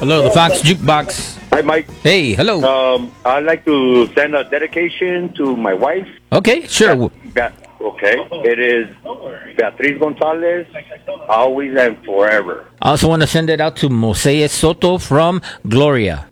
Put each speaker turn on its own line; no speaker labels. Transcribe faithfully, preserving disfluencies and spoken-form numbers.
Hello, the Fox Jukebox.
Hi, Mike.
Hey, hello.
Um, I'd like to send a dedication to my wife.
Okay, sure.
Be- okay. It is Beatriz Gonzalez, always and forever.
I also want to send it out to Moses Soto from Gloria.